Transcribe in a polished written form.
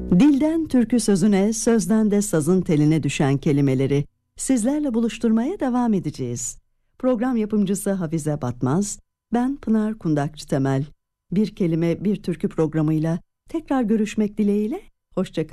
Dilden türkü sözüne, sözden de sazın teline düşen kelimeleri sizlerle buluşturmaya devam edeceğiz. Program yapımcısı Hafize Batmaz, ben Pınar Kundakçı Temel. Bir kelime bir türkü programıyla tekrar görüşmek dileğiyle, hoşça kalın.